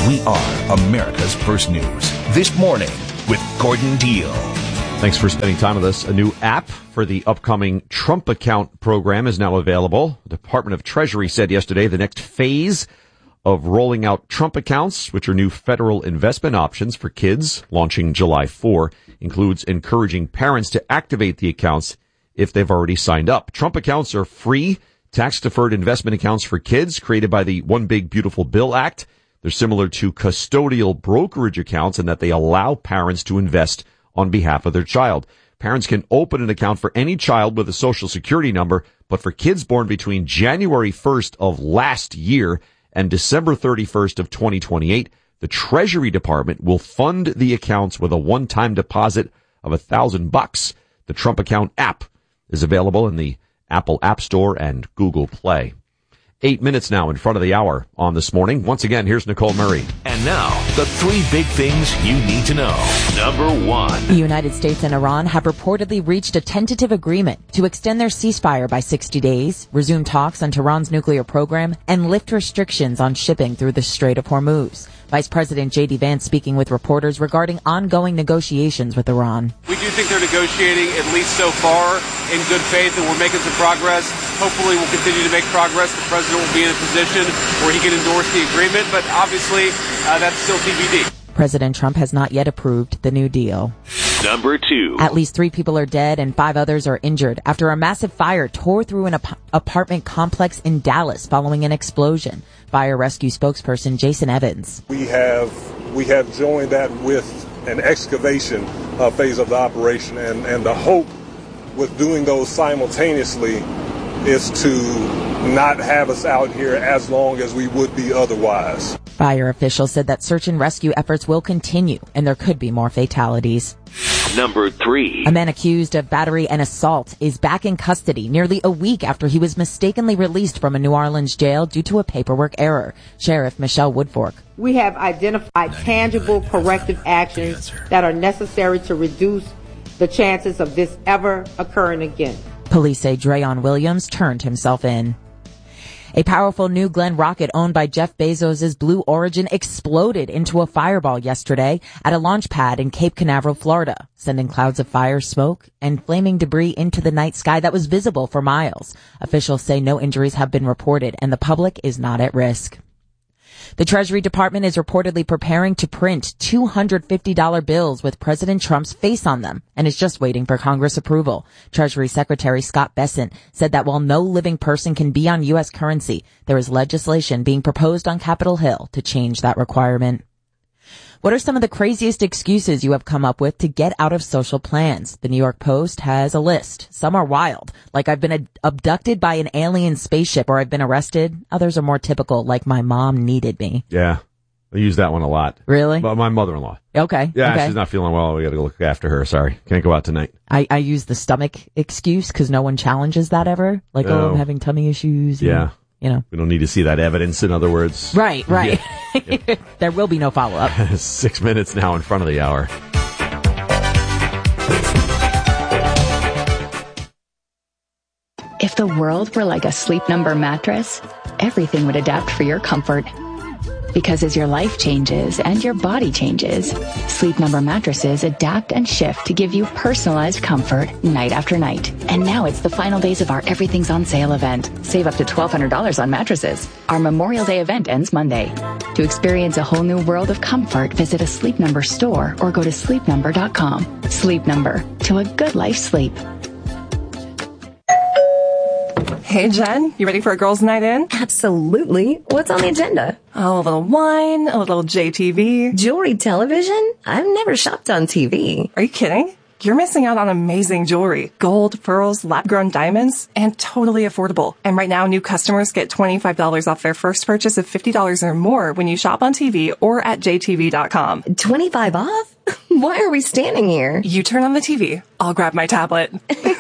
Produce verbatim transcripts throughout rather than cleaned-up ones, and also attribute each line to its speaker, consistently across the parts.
Speaker 1: We are America's First News. This morning with Gordon Deal.
Speaker 2: Thanks for spending time with us. A new app for the upcoming Trump account program is now available. The Department of Treasury said yesterday the next phase of rolling out Trump accounts, which are new federal investment options for kids launching July fourth, includes encouraging parents to activate the accounts if they've already signed up. Trump accounts are free, tax-deferred investment accounts for kids created by the One Big Beautiful Bill Act. They're similar to custodial brokerage accounts in that they allow parents to invest on behalf of their child. Parents can open an account for any child with a social security number, but for kids born between January first of last year and December thirty-first of twenty twenty-eight, the Treasury Department will fund the accounts with a one-time deposit of a thousand bucks. The Trump account app is available in the Apple App Store and Google Play. Eight minutes now in front of the hour on This Morning. Once again, here's Nicole Murray.
Speaker 1: And now, the three big things you need to know. Number one.
Speaker 3: The United States and Iran have reportedly reached a tentative agreement to extend their ceasefire by sixty days, resume talks on Tehran's nuclear program, and lift restrictions on shipping through the Strait of Hormuz. Vice President J D Vance speaking with reporters regarding ongoing negotiations with Iran.
Speaker 4: We do think they're negotiating, at least so far, in good faith, and we're making some progress. Hopefully we'll continue to make progress. The president will be in a position where he can endorse the agreement, but obviously uh, that's still T B D.
Speaker 3: President Trump has not yet approved the new deal.
Speaker 1: Number two.
Speaker 3: At least three people are dead and five others are injured after a massive fire tore through an ap- apartment complex in Dallas following an explosion. Fire rescue spokesperson Jason Evans.
Speaker 5: We have we have joined that with an excavation uh, phase of the operation, and, and the hope with doing those simultaneously is to not have us out here as long as we would be otherwise.
Speaker 3: Fire officials said that search and rescue efforts will continue and there could be more fatalities.
Speaker 1: Number three.
Speaker 3: A man accused of battery and assault is back in custody nearly a week after he was mistakenly released from a New Orleans jail due to a paperwork error. Sheriff Michelle Woodfork.
Speaker 6: We have identified tangible corrective actions that are necessary to reduce the chances of this ever occurring again.
Speaker 3: Police say Drayon Williams turned himself in. A powerful New Glenn rocket owned by Jeff Bezos' Blue Origin exploded into a fireball yesterday at a launch pad in Cape Canaveral, Florida, sending clouds of fire, smoke, and flaming debris into the night sky that was visible for miles. Officials say no injuries have been reported and the public is not at risk. The Treasury Department is reportedly preparing to print two hundred fifty dollar bills with President Trump's face on them and is just waiting for Congress approval. Treasury Secretary Scott Bessent said that while no living person can be on U S currency, there is legislation being proposed on Capitol Hill to change that requirement. What are some of the craziest excuses you have come up with to get out of social plans? The New York Post has a list. Some are wild, like I've been ad- abducted by an alien spaceship or I've been arrested. Others are more typical, like my mom needed me.
Speaker 2: Yeah, I use that one a lot.
Speaker 3: Really?
Speaker 2: Well, my mother-in-law.
Speaker 3: Okay.
Speaker 2: Yeah,
Speaker 3: okay.
Speaker 2: She's not feeling well. We got to go look after her. Sorry. Can't go out tonight.
Speaker 3: I, I use the stomach excuse because no one challenges that ever. Like, oh,
Speaker 2: Oh.
Speaker 3: I'm having tummy issues. and,
Speaker 2: Yeah.
Speaker 3: You know.
Speaker 2: We don't need to see that evidence, in other words.
Speaker 3: Right, right.
Speaker 2: Yeah.
Speaker 3: There will be no follow-up.
Speaker 2: Six minutes now in front of the hour.
Speaker 7: If the world were like a Sleep Number mattress, everything would adapt for your comfort. Because as your life changes and your body changes, Sleep Number mattresses adapt and shift to give you personalized comfort night after night. And now it's the final days of our Everything's on Sale event. Save up to twelve hundred dollars on mattresses. Our Memorial Day event ends Monday. To experience a whole new world of comfort, visit a Sleep Number store or go to sleep number dot com. Sleep Number, to a good life sleep.
Speaker 8: Hey, Jen, you ready for a girls' night in?
Speaker 9: Absolutely. What's on the agenda?
Speaker 8: Oh, a little wine, a little J T V.
Speaker 9: Jewelry television? I've never shopped on T V.
Speaker 8: Are you kidding? You're missing out on amazing jewelry. Gold, pearls, lab-grown diamonds, and totally affordable. And right now, new customers get twenty-five dollars off their first purchase of fifty dollars or more when you shop on T V or at J T V dot com.
Speaker 9: twenty-five off? Why are we standing here?
Speaker 8: You turn on the T V. I'll grab my tablet.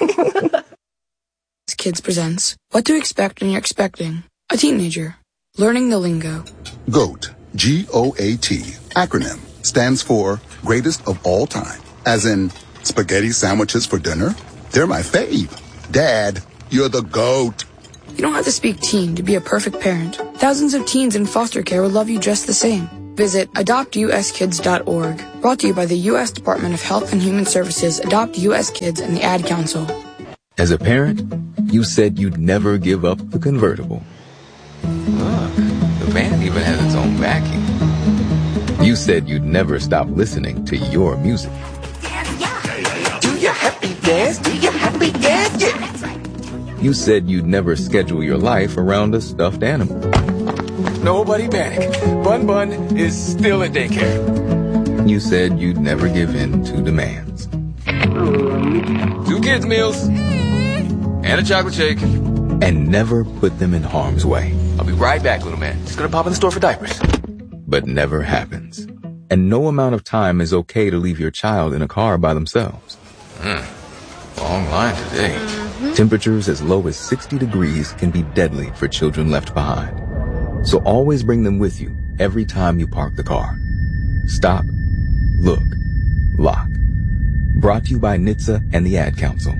Speaker 10: Kids presents What to Expect When You're Expecting a Teenager. Learning the Lingo.
Speaker 11: GOAT, G O A T, acronym, stands for Greatest of All Time. As in, spaghetti sandwiches for dinner? They're my fave. Dad, you're the GOAT.
Speaker 10: You don't have to speak teen to be a perfect parent. Thousands of teens in foster care will love you just the same. visit adopt u s kids dot org. Brought to you by the U S Department of Health and Human Services, Adopt U S Kids, and the Ad Council.
Speaker 12: As a parent, you said you'd never give up the convertible.
Speaker 13: Look, the van even has its own vacuum.
Speaker 12: You said you'd never stop listening to your music.
Speaker 13: Do your happy dance, do your happy dance, yeah.
Speaker 12: You said you'd never schedule your life around a stuffed animal.
Speaker 13: Nobody panic. Bun Bun is still at daycare.
Speaker 12: You said you'd never give in to demands.
Speaker 13: Two kids' meals. And a chocolate shake.
Speaker 12: And never put them in harm's way.
Speaker 13: I'll be right back, little man. Just gonna pop in the store for diapers.
Speaker 12: But never happens. And no amount of time is okay to leave your child in a car by themselves.
Speaker 13: Hmm. Long line today.
Speaker 12: Mm-hmm. Temperatures as low as sixty degrees can be deadly for children left behind. So always bring them with you every time you park the car. Stop, look, lock. Brought to you by N H T S A and the Ad Council.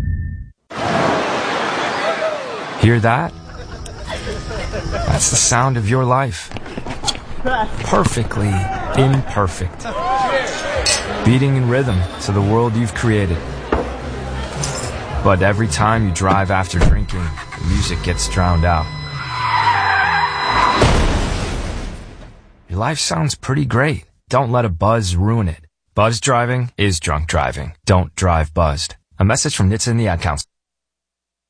Speaker 14: Hear that? That's the sound of your life. Perfectly imperfect. Beating in rhythm to the world you've created. But every time you drive after drinking, the music gets drowned out. Your life sounds pretty great. Don't let a buzz ruin it. Buzz driving is drunk driving. Don't drive buzzed. A message from N H T S A and the Ad Council.